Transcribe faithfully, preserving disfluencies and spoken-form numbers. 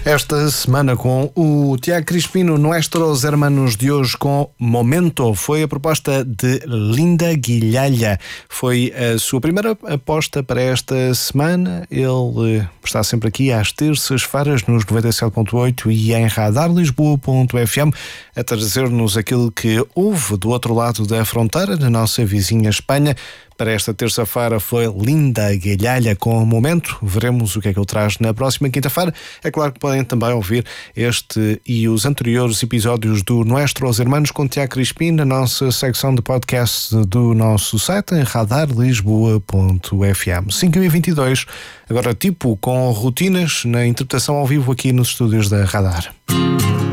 Esta semana com o Tiago Crispino, Nuestros Hermanos de hoje com Momento. Foi a proposta de Linda Guilhalha. Foi a sua primeira aposta para esta semana. Ele está sempre aqui às terças-feiras nos noventa e sete ponto oito e em radar lisboa ponto f m a trazer-nos aquilo que houve do outro lado da fronteira, na nossa vizinha Espanha. Para esta terça-feira foi Linda Guilhalha com o Momento. Veremos o que é que ele traz na próxima quinta-feira. É claro que podem também ouvir este e os anteriores episódios do Nuestros Hermanos com Tiago Crispim na nossa secção de podcast do nosso site em radar lisboa ponto f m. cinco e vinte e dois, agora tipo com rotinas na interpretação ao vivo aqui nos estúdios da Radar.